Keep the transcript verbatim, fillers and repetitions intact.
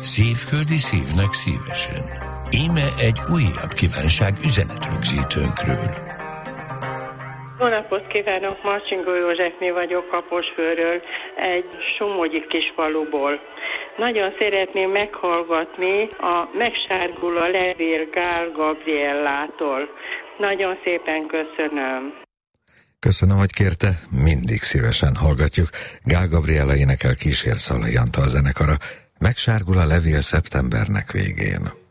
Szívföldi szívnek szívesen. Íme egy újabb kívánság üzenetrögzítőnkről. Jó napot kívánok, Marcsingó Józsefné vagyok Kaposvőről, egy somogyi kis faluból. Nagyon szeretném meghallgatni a Megsárgul a levél Gál Gabriellától. Nagyon szépen köszönöm. Köszönöm, hogy kérte, mindig szívesen hallgatjuk. Gál Gabriella énekel, kísér Szalai Antal zenekara. Megsárgul a levél szeptembernek végén.